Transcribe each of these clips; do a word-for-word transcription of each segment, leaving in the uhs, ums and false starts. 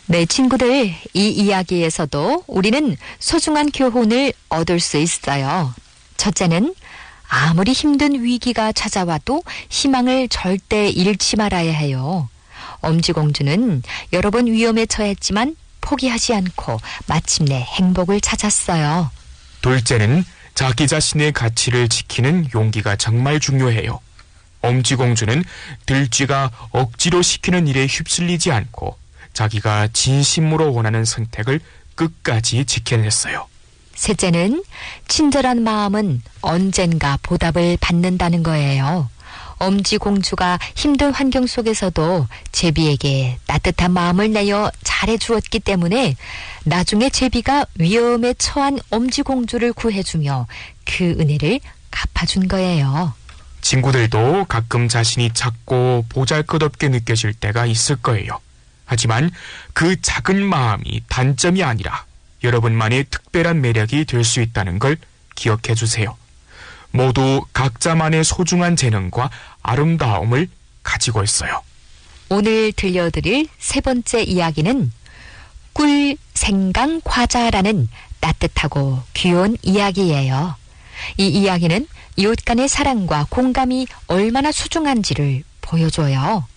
네, 친구들, 이 이야기에서도 우리는 소중한 교훈을 얻을 수 있어요. 첫째는 아무리 힘든 위기가 찾아와도 희망을 절대 잃지 말아야 해요. 엄지공주는 여러 번 위험에 처했지만 포기하지 않고 마침내 행복을 찾았어요. 둘째는 자기 자신의 가치를 지키는 용기가 정말 중요해요. 엄지공주는 들쥐가 억지로 시키는 일에 휩쓸리지 않고 자기가 진심으로 원하는 선택을 끝까지 지켜냈어요. 셋째는 친절한 마음은 언젠가 보답을 받는다는 거예요. 엄지공주가 힘든 환경 속에서도 제비에게 따뜻한 마음을 내어 잘해주었기 때문에 나중에 제비가 위험에 처한 엄지공주를 구해주며 그 은혜를 갚아준 거예요. 친구들도 가끔 자신이 작고 보잘것없게 느껴질 때가 있을 거예요. 하지만 그 작은 마음이 단점이 아니라 여러분만의 특별한 매력이 될 수 있다는 걸 기억해 주세요. 모두 각자만의 소중한 재능과 아름다움을 가지고 있어요. 오늘 들려드릴 세 번째 이야기는 꿀 생강 과자라는 따뜻하고 귀여운 이야기예요. 이 이야기는 이웃 간의 사랑과 공감이 얼마나 소중한지를 보여줘요.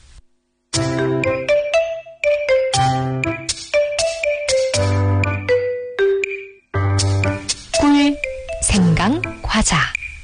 꿀 생강 과자.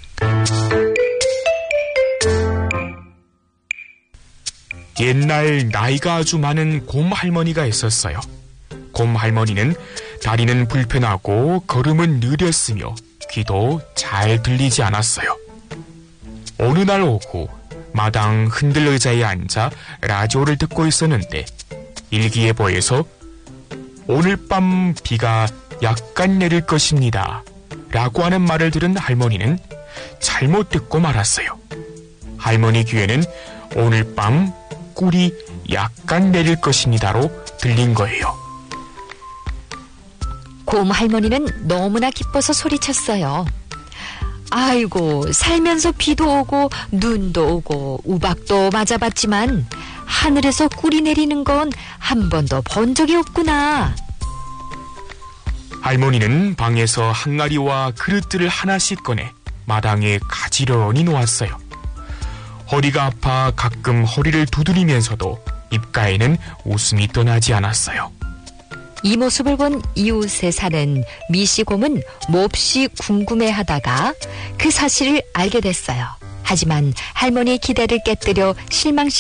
옛날 나이가 아주 많은 곰 할머니가 있었어요. 곰 할머니는 다리는 불편하고 걸음은 느렸으며 귀도 잘 들리지 않았어요. 어느 날 오후 마당 흔들 의자에 앉아 라디오를 듣고 있었는데 일기예보에서 오늘 밤 비가 약간 내릴 것입니다 라고 하는 말을 들은 할머니는 잘못 듣고 말았어요. 할머니 귀에는 오늘 밤 꿀이 약간 내릴 것입니다로 들린 거예요. 곰 할머니는 너무나 기뻐서 소리쳤어요. 아이고, 살면서 비도 오고 눈도 오고 우박도 맞아봤지만 하늘에서 꿀이 내리는 건 한 번도 본 적이 없구나. 할머니는 방에서 항아리와 그릇들을 하나씩 꺼내 마당에 가지런히 놓았어요. 허리가 아파 가끔 허리를 두드리면서도 입가에는 웃음이 떠나지 않았어요. 이 모습을 본 이웃에 사는 미씨곰은 몹시 궁금해하다가 그 사실을 알게 됐어요. 하지만 할머니의 기대를 깨뜨려 실망시